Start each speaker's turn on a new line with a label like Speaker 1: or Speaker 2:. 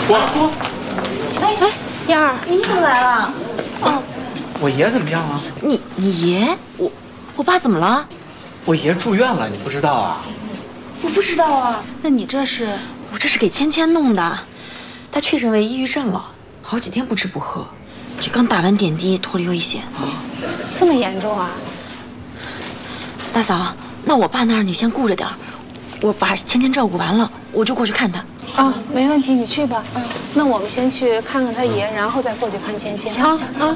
Speaker 1: 我。
Speaker 2: 哎，燕儿，
Speaker 3: 你怎么来了？
Speaker 2: 哦，
Speaker 1: 我爷怎么样啊？
Speaker 3: 你爷？我爸怎么了？
Speaker 1: 我爷住院了，你不知道啊？
Speaker 3: 我不知道啊。
Speaker 2: 那你这是？
Speaker 3: 我这是给芊芊弄的，她确诊为抑郁症了，好几天不吃不喝，这刚打完点滴，脱离危险。
Speaker 2: 这么严重啊？
Speaker 3: 大嫂，那我爸那儿你先顾着点，我把芊芊照顾完了，我就过去看他。
Speaker 2: 啊，没问题，你去吧。那我们先去看看他爷，然后再过去看芊芊。
Speaker 3: 行行行。